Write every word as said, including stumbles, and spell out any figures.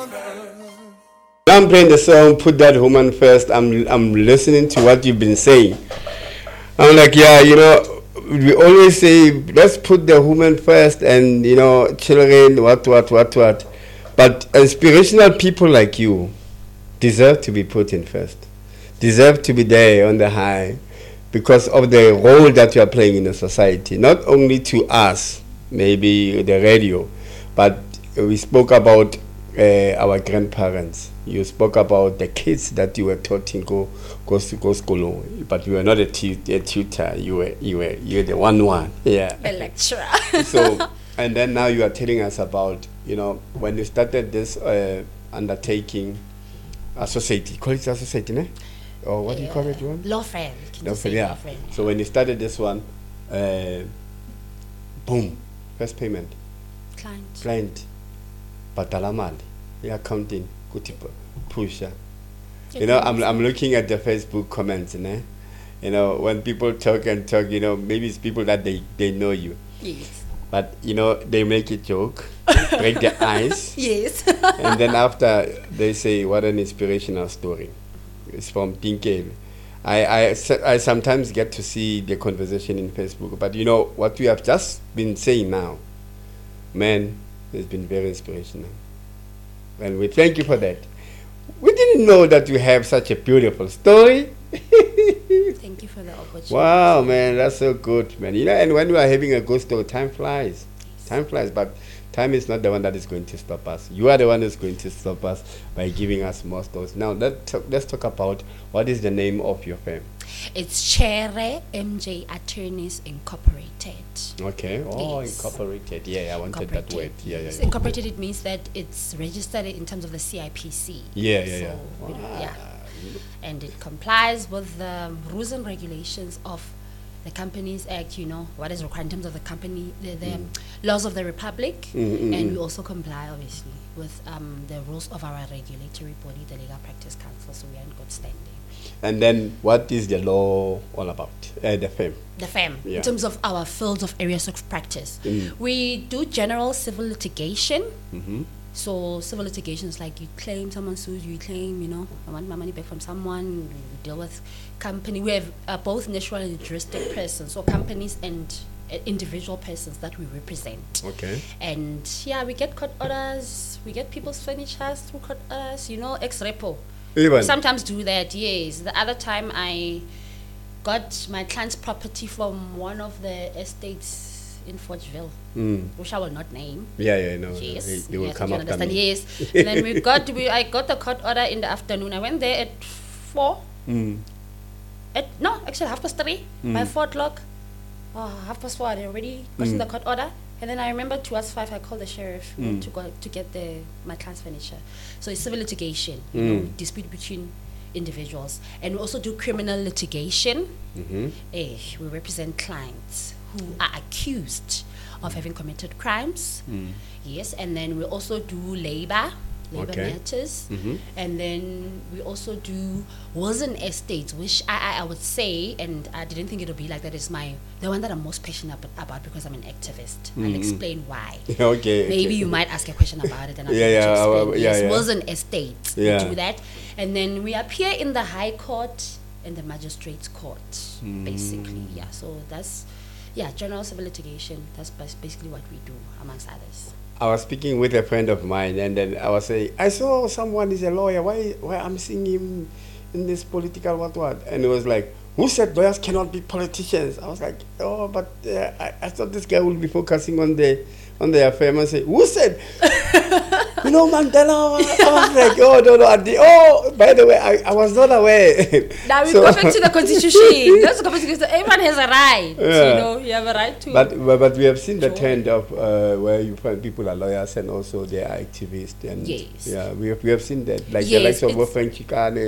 I'm playing the song "Put That Woman First." I'm I'm listening to what you've been saying. I'm like, yeah, you know, we always say let's put the woman first, and you know, children, what, what, what, what. But inspirational people like you deserve to be put in first. Deserve to be there on the high, because of the role that you are playing in the society. Not only to us, maybe the radio, but we spoke about uh, our grandparents. You spoke about the kids that you were taught in go go to go school, but you were not a, tu- a tutor. You were you were you were the one one. Yeah. A lecturer. So, and then now you are telling us about, you know, when you started this uh, undertaking, a society. Call it a society, ne? Or what do you call it? One? Law firm. Law firm. Yeah. Law firm, yeah. So when you started this one, uh, boom, first payment. Client. Client. Batalamali. The accounting. Good push. Yeah. You know, I'm I'm looking at the Facebook comments, né? You know, when people talk and talk, you know, maybe it's people that they, they know you. Yes. But, you know, they make a joke, break their ice. Yes. And then after, they say, what an inspirational story. It's from Pinkel. I, I, I sometimes get to see the conversation in Facebook. But, you know, what we have just been saying now, man, it's been very inspirational. And we thank you for that. We didn't know that you have such a beautiful story. Thank you for the opportunity. Wow, man, that's so good, man. You know, and when we are having a good story, time flies. Yes. Time flies, but time is not the one that is going to stop us. You are the one who's going to stop us by giving us more stories. Now, let's talk, let's talk about what is the name of your firm. It's Chere M J Attorneys Incorporated. Okay. Oh, Yes. Incorporated. Yeah, I wanted that word. Yeah, yeah, Yes. yeah. Incorporated, it means that it's registered in terms of the C I P C. Yeah, yeah, yeah. So, you know, Wow. yeah. And it complies with the rules and regulations of the Companies Act, you know, what is required in terms of the company, the, the Mm. laws of the Republic, Mm, mm, and mm. we also comply, obviously, with um, the rules of our regulatory body, the Legal Practice Council, so we are in good standing. And then, what is the law all about? Uh, the firm. The firm, Yeah. in terms of our fields of areas of practice, Mm. we do general civil litigation. Mm-hmm. So civil litigation is like you claim, someone sues you, you claim, you know, I want my money back from someone. We deal with company. We have uh, both natural and juristic persons, so companies and uh, individual persons that we represent. Okay. And yeah, we get court orders, we get people's furniture through court orders, you know, ex-repo. Even. Sometimes do that, yes. The other time I got my client's property from one of the estates in Forgeville, Mm. which I will not name. Yeah, yeah, no. Yes, He, he will yes, come you after understand. me. Yes, and then we got we I got the court order in the afternoon. I went there at four. Mm. At no, actually half past three. By Mm. four o'clock, oh, half past four, they already gotten Mm. the court order. And then I remember towards five, I called the sheriff you know, Mm. to go to get the my client's furniture. So it's civil litigation, you know, Mm. dispute between individuals, and we also do criminal litigation. Mm-hmm. Eh, we represent clients who are accused of having committed crimes. Mm. Yes, and then we also do labor, labor Okay. matters, Mm-hmm. and then we also do wills and estates, which I, I I would say, and I didn't think it would be like that. Is my the one that I'm most passionate ab- about because I'm an activist. I'll Mm-mm. explain why. Okay. Maybe okay. you might ask a question about it, and I'll Yeah, be able yeah, to I will- explain. yeah, Yes, yeah. wills and estates. Yeah. We do that, and then we appear in the High Court and the Magistrates Court, basically. Mm. Yeah, so that's yeah, general civil litigation. That's bas- basically what we do, amongst others. I was speaking with a friend of mine, and then I was saying, I saw someone is a lawyer. Why, why I'm seeing him in this political what what? And it was like, who said lawyers cannot be politicians? I was like, oh, but uh, I, I thought this guy would be focusing on the on the affair. And I say, who said? You know, Mandela. I was like, oh no no. I did, oh, by the way, I, I was not aware. Now we So- go back to the constitution. That's go back to the, everyone has a right. Yeah. You know, you have a right to. But, but but we have seen the Sure. trend of uh, where you find people are lawyers and also they are activists and Yes. yeah we have we have seen that like the Yes, likes of it's- Wolfgang Chikane